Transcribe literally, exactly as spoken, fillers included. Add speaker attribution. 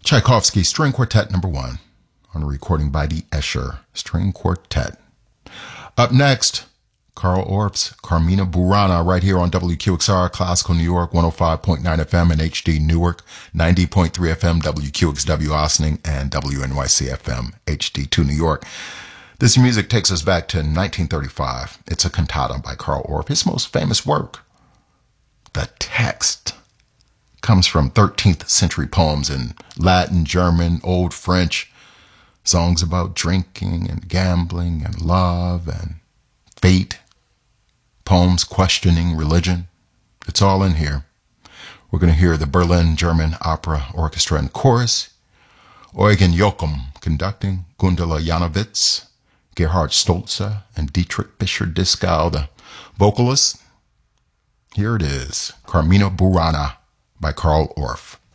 Speaker 1: Tchaikovsky String Quartet number one on a recording by the Escher String Quartet. Up next, Carl Orff's Carmina Burana right here on W Q X R Classical New York one oh five point nine F M and H D Newark, ninety point three F M W Q X W Ossining, and W N Y C F M H D two New York. This music takes us back to nineteen thirty-five. It's a cantata by Carl Orff, his most famous work. The text comes from thirteenth century poems in Latin, German, Old French, songs about drinking and gambling and love and fate, poems questioning religion. It's all in here. We're going to hear the Berlin German Opera Orchestra and Chorus, Eugen Jochum conducting, Gundula Janowitz, Gerhard Stolze, and Dietrich Fischer-Dieskau, the vocalists. Here it is, Carmina Burana by Carl Orff.